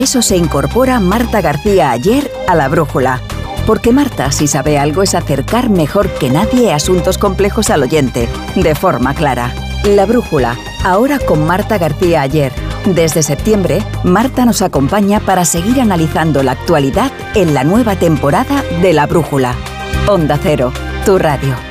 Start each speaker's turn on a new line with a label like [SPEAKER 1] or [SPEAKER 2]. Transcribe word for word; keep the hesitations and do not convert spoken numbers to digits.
[SPEAKER 1] Eso se incorpora Marta García Aller a La Brújula. Porque Marta, si sabe algo, es acercar mejor que nadie asuntos complejos al oyente, de forma clara. La Brújula, ahora con Marta García Aller. Desde septiembre, Marta nos acompaña para seguir analizando la actualidad en la nueva temporada de La Brújula. Onda Cero, tu radio.